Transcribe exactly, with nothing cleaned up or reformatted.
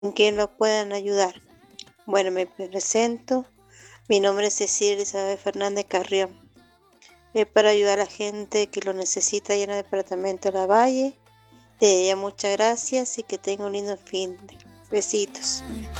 en quien lo puedan ayudar. Bueno, me presento. Mi nombre es Cecilia Elizabeth Fernández Carrión. Es para ayudar a la gente que lo necesita allá en el departamento de La Valle. De ella muchas gracias y que tenga un lindo fin. Besitos.